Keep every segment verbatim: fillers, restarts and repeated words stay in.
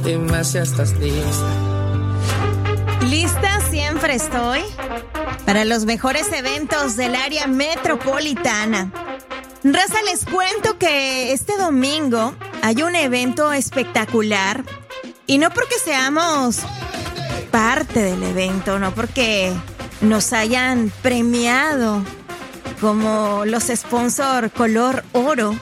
Dime si estás lista. Lista siempre estoy para los mejores eventos del área metropolitana. Raza, les cuento que este domingo hay un evento espectacular. Y no porque seamos parte del evento, no porque nos hayan premiado como los sponsor color oro.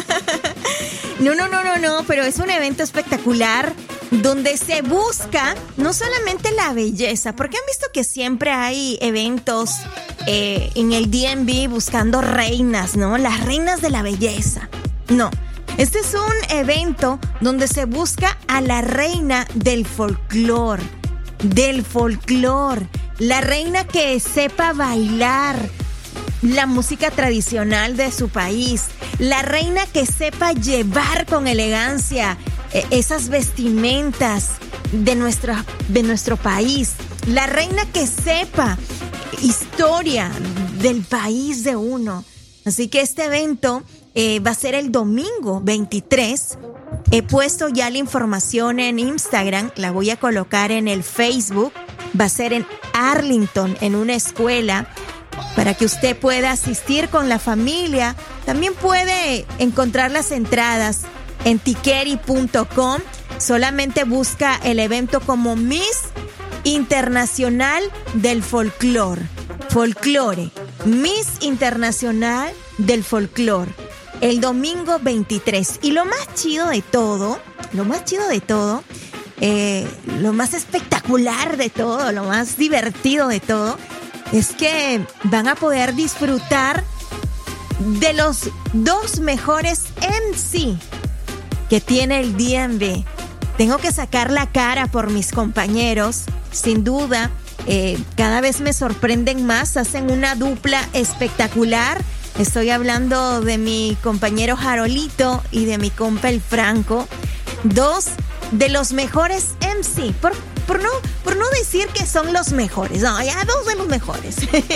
No, no, no, no, no, pero es un evento espectacular donde se busca no solamente la belleza, porque han visto que siempre hay eventos eh, en el D M V buscando reinas, ¿no? Las reinas de la belleza. No, este es un evento donde se busca a la reina del folclore, del folclore, la reina que sepa bailar la música tradicional de su país, la reina que sepa llevar con elegancia eh, esas vestimentas de, nuestra, de nuestro país, la reina que sepa historia del país de uno. Así que este evento eh, va a ser el domingo veintitrés. He puesto ya la información en Instagram, la voy a colocar en el Facebook. Va a ser en Arlington, en una escuela, para que usted pueda asistir con la familia. También puede encontrar las entradas en tiqueri punto com. Solamente busca el evento como Miss Internacional del Folclore. Folclore. Miss Internacional del Folclore. El domingo veintitrés. Y lo más chido de todo, lo más chido de todo, eh, lo más espectacular de todo, lo más divertido de todo, es que van a poder disfrutar de los dos mejores M C que tiene el D M V. Tengo que sacar la cara por mis compañeros, sin duda. Eh, cada vez me sorprenden más, hacen una dupla espectacular. Estoy hablando de mi compañero Jarolito y de mi compa el Franco. Dos de los mejores M C, por Por no, por no decir que son los mejores. No, ya dos de los mejores.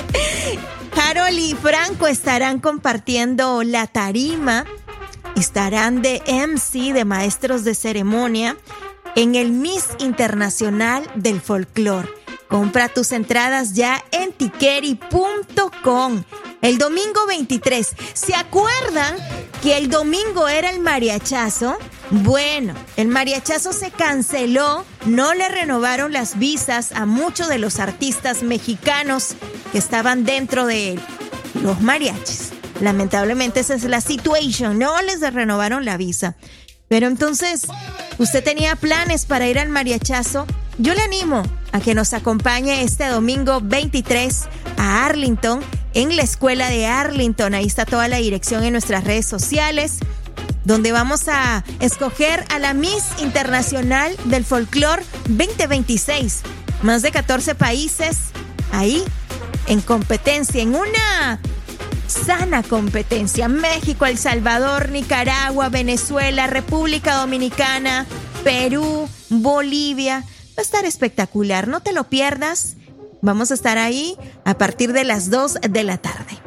Harold y Franco estarán compartiendo la tarima. Estarán de M C, de maestros de ceremonia, en el Miss Internacional del Folclore. Compra tus entradas ya en tiqueri punto com. El domingo veintitrés. ¿Se acuerdan que el domingo era el mariachazo? Bueno, el mariachazo se canceló, no le renovaron las visas a muchos de los artistas mexicanos que estaban dentro de los mariachis. Lamentablemente esa es la situación, no les renovaron la visa. Pero entonces, ¿usted tenía planes para ir al mariachazo? Yo le animo a que nos acompañe este domingo veintitrés a Arlington, en la escuela de Arlington. Ahí está toda la dirección en nuestras redes sociales, donde vamos a escoger a la Miss Internacional del Folclore veinte veintiséis. Más de catorce países ahí en competencia, en una sana competencia. México, El Salvador, Nicaragua, Venezuela, República Dominicana, Perú, Bolivia. Va a estar espectacular, no te lo pierdas. Vamos a estar ahí a partir de las dos de la tarde.